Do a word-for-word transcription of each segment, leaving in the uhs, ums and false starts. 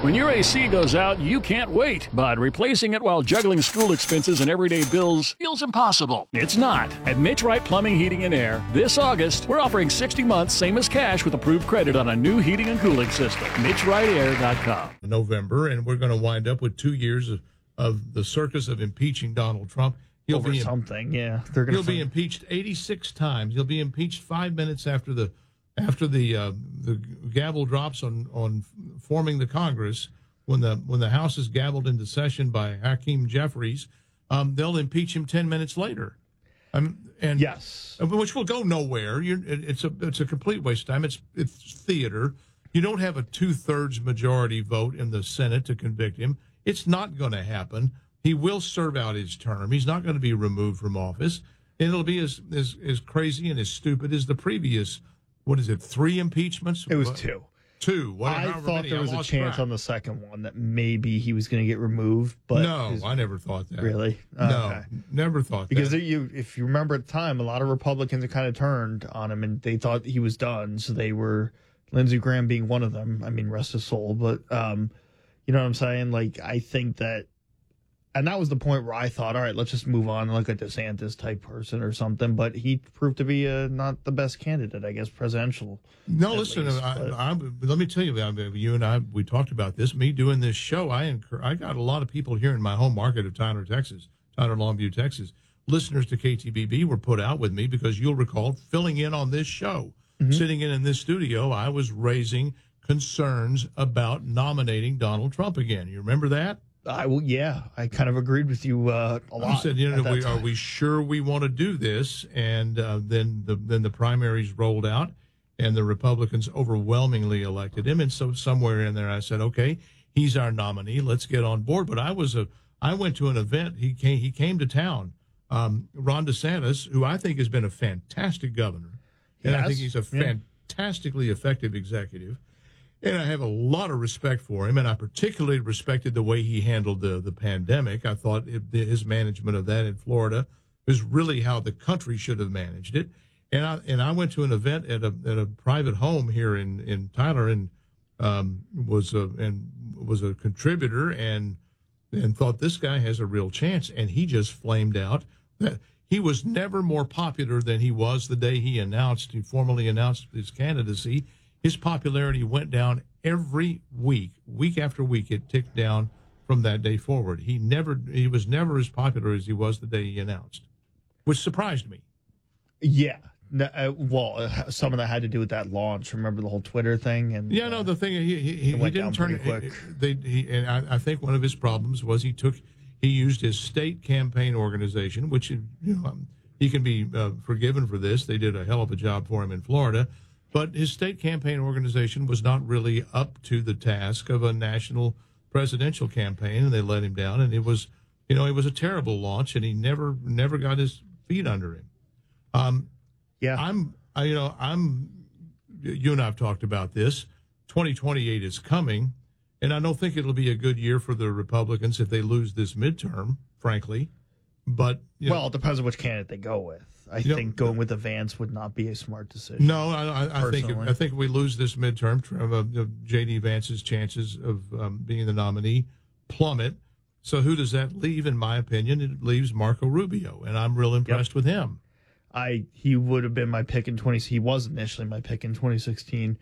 When your A C goes out, you can't wait, but replacing it while juggling school expenses and everyday bills feels impossible. It's not. At Mitch Wright Plumbing, Heating, and Air, this August, we're offering sixty months, same as cash, with approved credit on a new heating and cooling system. Mitch Wright Air dot com. November, and we're going to wind up with two years of, of the circus of impeaching Donald Trump. He'll Over be something, yeah. They're gonna he'll find... be impeached eighty-six times. He'll be impeached five minutes after the after the uh, the gavel drops on, on forming the Congress. When the when the House is gavelled into session by Hakeem Jeffries, um, they'll impeach him ten minutes later. Um, and yes, which will go nowhere. You're, it's a it's a complete waste of time. It's it's theater. You don't have a two thirds majority vote in the Senate to convict him. It's not going to happen. He will serve out his term. He's not going to be removed from office. And it'll be as, as, as crazy and as stupid as the previous, what is it, three impeachments? It was two. Two. What, I thought many, there was I a chance track. on the second one that maybe he was going to get removed. But no, his, I never thought that. Really? No, okay. never thought because that. Because you, if you remember at the time, a lot of Republicans had kind of turned on him and they thought he was done. So they were, Lindsey Graham being one of them. I mean, rest his soul. But, um, you know what I'm saying? Like, I think that, and that was the point where I thought, all right, let's just move on, like a DeSantis type person or something. But he proved to be uh, not the best candidate, I guess, presidential. No, listen, least, I, but... I, let me tell you, I mean, you and I, we talked about this. Me doing this show, I incur, I got a lot of people here in my home market of Tyler, Texas, Tyler, Longview, Texas. Listeners to K T B B were put out with me because you'll recall filling in on this show, mm-hmm. sitting in in this studio, I was raising concerns about nominating Donald Trump again. You remember that? I will, yeah, I kind of agreed with you uh, a lot. I said, you know, we, are we sure we want to do this? And uh, then the then the primaries rolled out, and the Republicans overwhelmingly elected him. And so somewhere in there, I said, okay, he's our nominee. Let's get on board. But I was a I went to an event. He came he came to town. Um, Ron DeSantis, who I think has been a fantastic governor, and yes. I think he's a yeah. fantastically effective executive. And I have a lot of respect for him, and I particularly respected the way he handled the, the pandemic. I thought it, his management of that in Florida is really how the country should have managed it. And I and I went to an event at a at a private home here in, in Tyler, and um, was a and was a contributor, and and thought this guy has a real chance. And he just flamed out. That he was never more popular than he was the day he announced he formally announced his candidacy. His popularity went down every week, week after week. It ticked down from that day forward. He never, he was never as popular as he was the day he announced, which surprised me. Yeah. No, uh, well, uh, some of that had to do with that launch. Remember the whole Twitter thing? And yeah, no, the thing he he, he, he didn't turn it. Quick. They, he, and I, I think one of his problems was he took, he used his state campaign organization, which you know um, he can be uh, forgiven for this. They did a hell of a job for him in Florida. But his state campaign organization was not really up to the task of a national presidential campaign, and they let him down. And it was, you know, it was a terrible launch, and he never, never got his feet under him. Um, yeah, I'm, I, you know, I'm. You and I have talked about this. twenty twenty-eight is coming, and I don't think it'll be a good year for the Republicans if they lose this midterm, frankly. But you well, know, it depends on which candidate they go with. I you think know, going with the Vance would not be a smart decision. No, I, I, I think if, I think if we lose this midterm, uh, J D. Vance's chances of um, being the nominee plummet. So who does that leave? In my opinion, it leaves Marco Rubio, and I'm real impressed yep. with him. I he would have been my pick in twenty. He was initially my pick in twenty sixteen,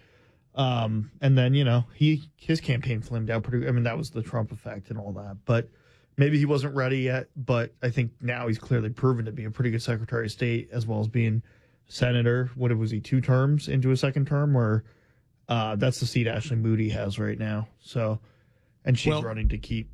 um, and then you know he his campaign flamed out pretty. I mean that was the Trump effect and all that, but. Maybe he wasn't ready yet, but I think now he's clearly proven to be a pretty good Secretary of State as well as being senator. What was he, two terms into a second term? Or uh, that's the seat Ashley Moody has right now. So, and she's well, running to keep.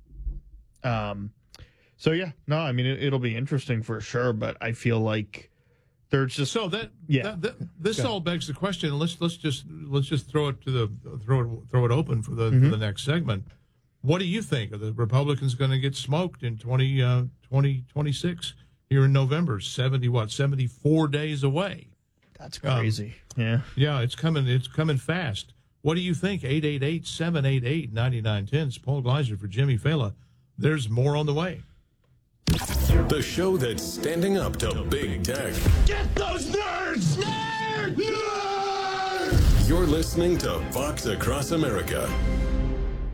Um, so yeah, no, I mean it, it'll be interesting for sure, but I feel like there's just so that yeah. That, that, this all begs the question. Let's let's just let's just throw it to the throw it throw it open for the mm-hmm. for the next segment. What do you think? Are the Republicans going to get smoked in twenty twenty-six here in November? seventy what? seventy-four days away. That's crazy. Um, yeah. Yeah, it's coming. It's coming fast. What do you think? eight eight eight, seven eight eight, nine nine one zero. It's Paul Gleiser for Jimmy Fallon. There's more on the way. The show that's standing up to big tech. Get those nerds! Nerds! Nerds! You're listening to Fox Across America.